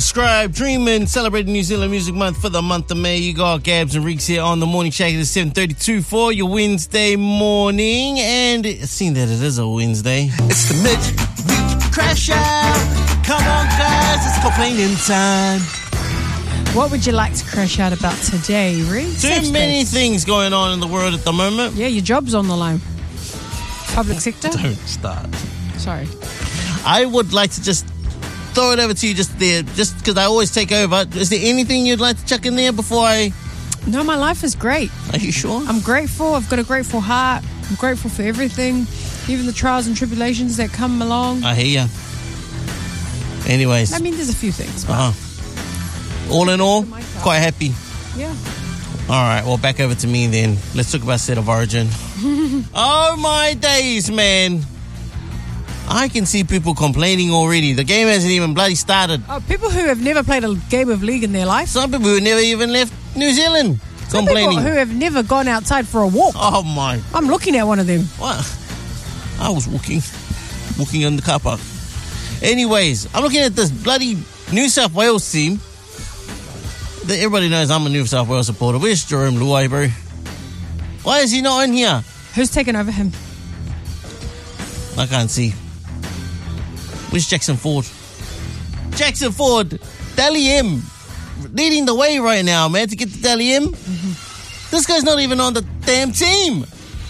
Scribe, dreaming, celebrating New Zealand Music Month for the month of May. You got Gabs and Reeks here on the Morning Shack at 7:32 for your Wednesday morning. And seeing that it is a Wednesday, it's the midweek crash out. Come on, guys, it's complaining time. What would you like to crash out about today, Reeks? Too many things going on in the world at the moment. Yeah, your job's on the line. Public sector? Don't start. Sorry. I would like to just throw it over to you just because I always take over. Is there anything you'd like to chuck in there before I... No, my life is great. Are you sure? I'm grateful. I've got a grateful heart. I'm grateful for everything, even the trials and tribulations that come along. I hear you. Anyways. I mean, there's a few things. But all in all, quite happy. Yeah. All right, well, back over to me then. Let's talk about State of Origin. Oh, my days, man. I can see people complaining already. The game hasn't even bloody started. Oh, people who have never played a game of League in their life. Some people who never even left New Zealand complaining. Some people who have never gone outside for a walk. Oh, my. I'm looking at one of them. What? I was walking in the car park. Anyways, I'm looking at this bloody New South Wales team. Everybody knows I'm a New South Wales supporter. Where's Jerome Luai, bro? Why is he not in here? Who's taken over him? I can't see. Where's Jackson Ford? Jackson Ford, Dally M, leading the way right now, man, to get to Dally M. Mm-hmm. This guy's not even on the damn team.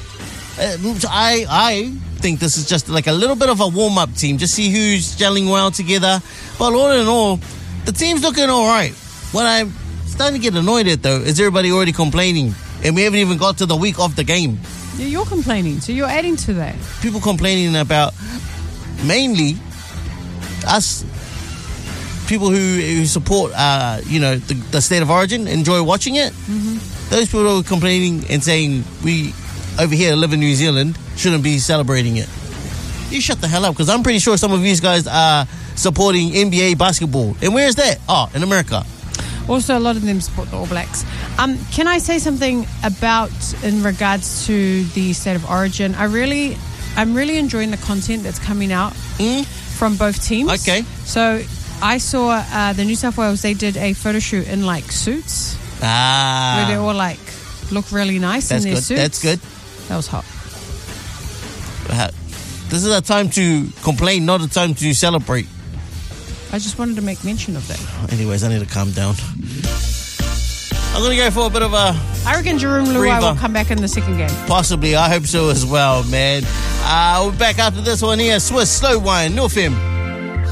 I think this is just like a little bit of a warm-up team. Just see who's gelling well together. But all in all, the team's looking all right. What I'm starting to get annoyed at, though, is everybody already complaining. And we haven't even got to the week of the game. Yeah, you're complaining, so you're adding to that. People complaining about mainly us, people who support, the State of Origin, enjoy watching it. Mm-hmm. Those people are complaining and saying we over here live in New Zealand shouldn't be celebrating it. You shut the hell up, because I'm pretty sure some of these guys are supporting NBA basketball. And where is that? Oh, in America. Also, a lot of them support the All Blacks. Can I say something in regards to the State of Origin? I'm really enjoying the content that's coming out from both teams. Okay. So I saw the New South Wales, they did a photo shoot in like suits. Where they all like look really nice in their suits. That's good. That was hot. This is a time to complain, not a time to celebrate. I just wanted to make mention of that. Anyways, I need to calm down. I'm going to go for a bit of a... I reckon Jerome Luai will come back in the second game. Possibly. I hope so as well, man. We're back after this one here. Swiss Slow Wine, North FM.